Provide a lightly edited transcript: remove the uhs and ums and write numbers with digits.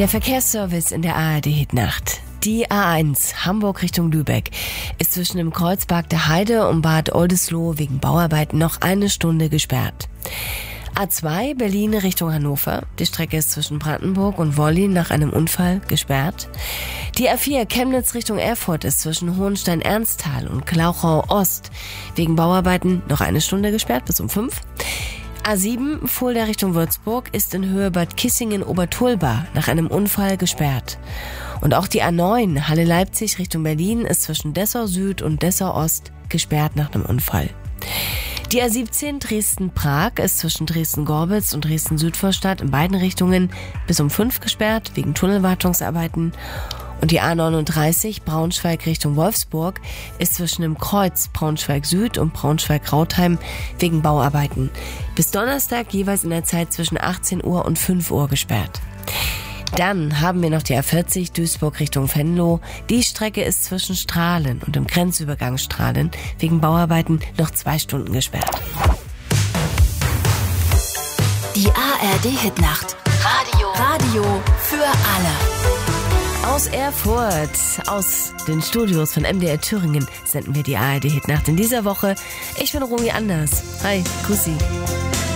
Der Verkehrsservice in der ARD-Hitnacht. Die A1 Hamburg Richtung Lübeck ist zwischen dem Kreuzberg der Heide und Bad Oldesloe wegen Bauarbeiten noch 1 Stunde gesperrt. A2 Berlin Richtung Hannover. Die Strecke ist zwischen Brandenburg und Wollin nach einem Unfall gesperrt. Die A4 Chemnitz Richtung Erfurt ist zwischen Hohenstein-Ernsthal und Glauchau Ost wegen Bauarbeiten noch 1 Stunde gesperrt bis um 5. A7 Fulda Richtung Würzburg ist in Höhe Bad Kissingen-Obertulba nach einem Unfall gesperrt. Und auch die A9 Halle-Leipzig Richtung Berlin ist zwischen Dessau Süd und Dessau Ost gesperrt nach einem Unfall. Die A17 Dresden-Prag ist zwischen Dresden-Gorbitz und Dresden-Südvorstadt in beiden Richtungen bis um 5 gesperrt wegen Tunnelwartungsarbeiten. Und die A39 Braunschweig Richtung Wolfsburg ist zwischen dem Kreuz Braunschweig Süd und Braunschweig-Rautheim wegen Bauarbeiten bis Donnerstag jeweils in der Zeit zwischen 18 Uhr und 5 Uhr gesperrt. Dann haben wir noch die A40 Duisburg Richtung Venlo. Die Strecke ist zwischen Strahlen und dem Grenzübergang Strahlen wegen Bauarbeiten noch 2 Stunden gesperrt. Die ARD-Hitnacht. Radio für alle. Aus Erfurt, aus den Studios von MDR Thüringen senden wir die ARD-Hitnacht in dieser Woche. Ich bin Romy Anders. Hi, grüß Sie.